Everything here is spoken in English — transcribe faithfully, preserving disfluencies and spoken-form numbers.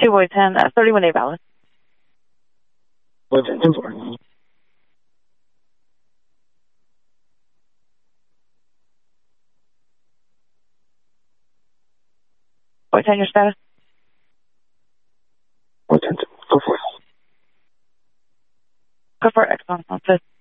two boy ten, uh, thirty-one day valid. Boy ten, ten four. Boy ten, your status? Boy ten, go for it. Go for it, excellent. That's it.